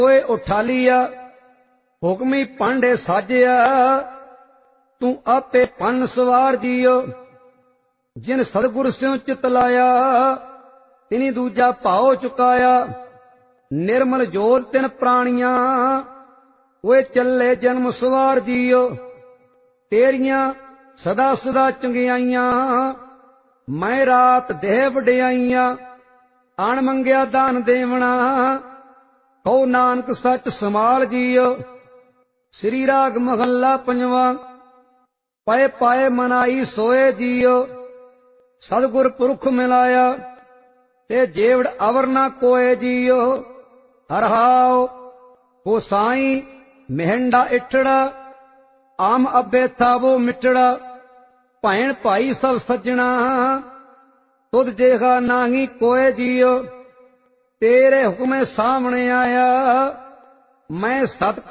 कोय उठालिया हुक्मी पांडे साजिया तू आपे पन सवार जियो जिन सतगुर स्यों चित लाया तिनी दूजा भाव चुकाया निर्मल जोत तिन प्राणियां वे चले जन्म सवार जियो तेरियां सदा सदा चंगियाइयां मैं रात देह वडियाइयां अण मंगिया दान देवना कहो नानक सच समाल जियो। श्री राग महला पंजवा पाए पाए मनाई सोए जियो सतगुर पुरख मिलाया ते जेवड़ अवर ना कोए जियो। हर हाओ गोसाई मेहंडा इठड़ा आम अबे था वो मिटड़ा भैन भाई सब सज्जणा तुद जेगा नाही कोए जियो। तेरे हुक्मे सामने आया मैं सत